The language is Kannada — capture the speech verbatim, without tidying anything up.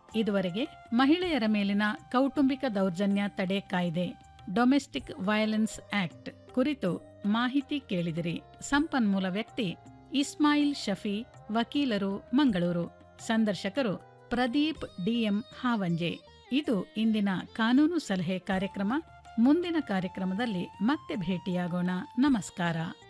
ಇದುವರೆಗೆ ಮಹಿಳೆಯರ ಮೇಲಿನ ಕೌಟುಂಬಿಕ ದೌರ್ಜನ್ಯ ತಡೆ ಕಾಯ್ದೆ ಡೊಮೆಸ್ಟಿಕ್ ವಯಲೆನ್ಸ್ ಆಕ್ಟ್ ಕುರಿತು ಮಾಹಿತಿ ಕೇಳಿದಿರಿ. ಸಂಪನ್ಮೂಲ ವ್ಯಕ್ತಿ ಇಸ್ಮಾಯಿಲ್ ಶಫಿ, ವಕೀಲರು, ಮಂಗಳೂರು. ಸಂದರ್ಶಕರು ಪ್ರದೀಪ್ ಡಿಎಂ ಹಾವಂಜೆ. ಇದು ಇಂದಿನ ಕಾನೂನು ಸಲಹೆ ಕಾರ್ಯಕ್ರಮ. ಮುಂದಿನ ಕಾರ್ಯಕ್ರಮದಲ್ಲಿ ಮತ್ತೆ ಭೇಟಿಯಾಗೋಣ. ನಮಸ್ಕಾರ.